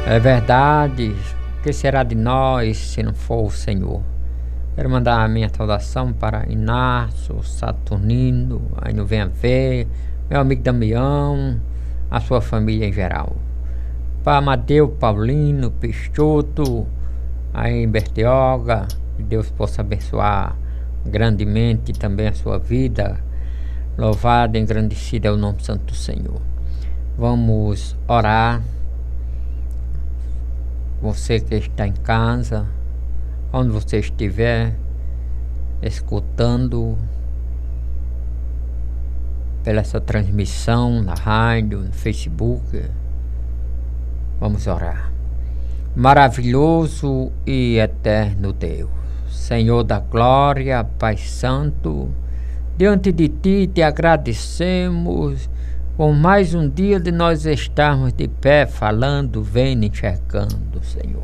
É verdade, o que será de nós se não for o Senhor? Quero mandar a minha saudação para Inácio, Saturnino, aí não venha ver, meu amigo Damião, a sua família em geral. Para Amadeu, Paulino, Peixoto, aí em Bertioga, que Deus possa abençoar grandemente também a sua vida. Louvado e engrandecido é o nome santo do Senhor. Vamos orar. Você que está em casa, onde você estiver, escutando pela essa transmissão na rádio, no Facebook, vamos orar. Maravilhoso e eterno Deus, Senhor da glória, Pai Santo, diante de Ti te agradecemos por mais um dia de nós estarmos de pé, falando, vendo, enxergando, Senhor.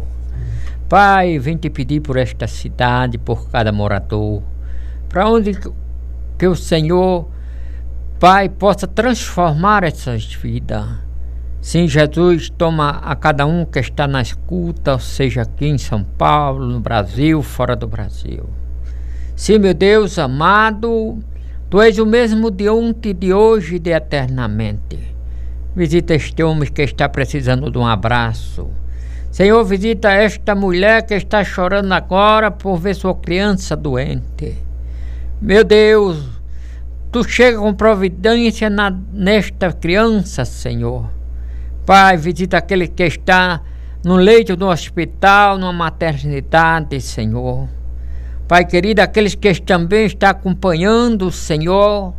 Pai, vem te pedir por esta cidade, por cada morador, para onde que o Senhor, Pai, possa transformar essas vidas. Sim, Jesus, toma a cada um que está na escuta, seja aqui em São Paulo, no Brasil, fora do Brasil. Sim, meu Deus amado, Tu és o mesmo de ontem, de hoje e de eternamente. Visita este homem que está precisando de um abraço. Senhor, visita esta mulher que está chorando agora por ver sua criança doente. Meu Deus, Tu chega com providência nesta criança, Senhor. Pai, visita aquele que está no leito do hospital, numa maternidade, Senhor. Pai querido, aqueles que também estão acompanhando o Senhor.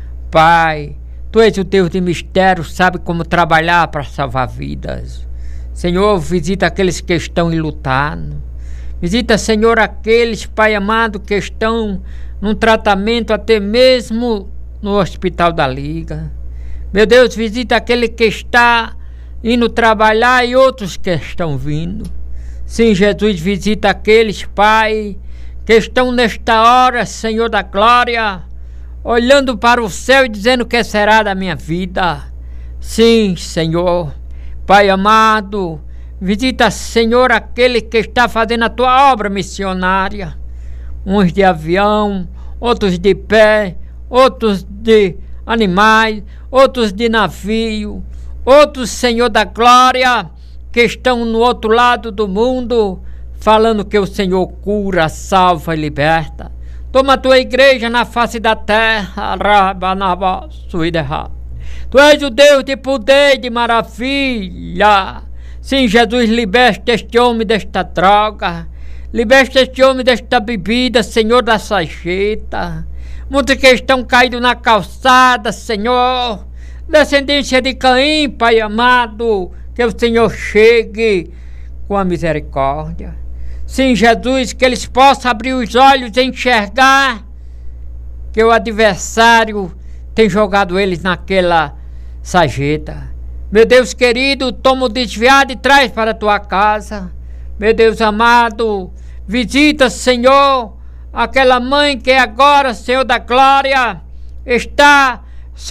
Pai, Tu és o Deus de mistério, sabe como trabalhar para salvar vidas. Senhor, visita aqueles que estão enlutados. Visita, Senhor, aqueles, Pai amado, que estão num tratamento até mesmo no Hospital da Liga. Meu Deus, visita aquele que está indo trabalhar e outros que estão vindo. Sim, Jesus, visita aqueles, Pai, que estão nesta hora, Senhor da glória, olhando para o céu e dizendo: que será da minha vida? Sim, Senhor, Pai amado, visita, Senhor, aquele que está fazendo a Tua obra missionária, uns de avião, outros de pé, outros de animais, outros de navio, outros, Senhor da glória, que estão no outro lado do mundo, falando que o Senhor cura, salva e liberta. Toma a Tua igreja na face da terra, Tu és o Deus de poder e de maravilha. Sim, Jesus, liberta este homem desta droga, liberta este homem desta bebida, Senhor, da sarjeta. Muitos que estão caídos na calçada, Senhor, descendência de Caim, Pai amado, que o Senhor chegue com a misericórdia. Sim, Jesus, que eles possam abrir os olhos e enxergar que o adversário tem jogado eles naquela sarjeta. Meu Deus querido, toma o desviado e traz para a Tua casa. Meu Deus amado, visita, Senhor, aquela mãe que agora, Senhor da glória, está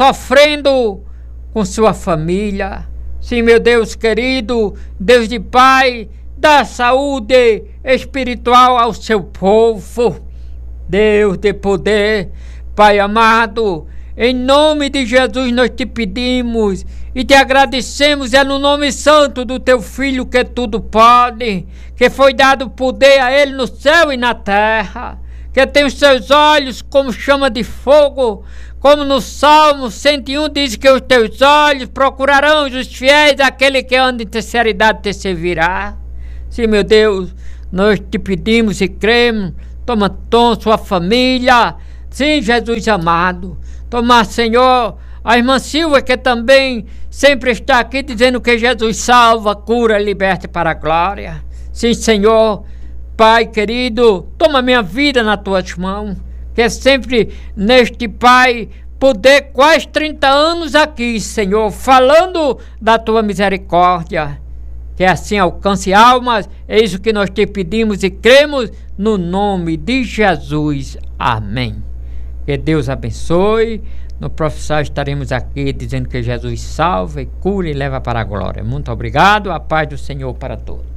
sofrendo com sua família. Sim, meu Deus querido, Deus de Pai, dá saúde espiritual ao seu povo. Deus de poder, Pai amado, em nome de Jesus nós te pedimos e te agradecemos, é no nome santo do Teu Filho que tudo pode, que foi dado poder a Ele no céu e na terra, que tem os seus olhos como chama de fogo, como no Salmo 101 diz que os Teus olhos procurarão os fiéis, aquele que anda em sinceridade te servirá. Sim, meu Deus, nós te pedimos e cremos, toma sua família. Sim, Jesus amado, toma, Senhor, a irmã Silva, que também sempre está aqui dizendo que Jesus salva, cura, liberta para a glória. Sim, Senhor, Pai querido, toma minha vida nas Tuas mãos, que é sempre neste, Pai, poder quase 30 anos aqui, Senhor, falando da Tua misericórdia, que assim alcance almas. É isso que nós te pedimos e cremos no nome de Jesus. Amém. Que Deus abençoe. No Profissar estaremos aqui dizendo que Jesus salva e cura e leva para a glória. Muito obrigado, a paz do Senhor para todos.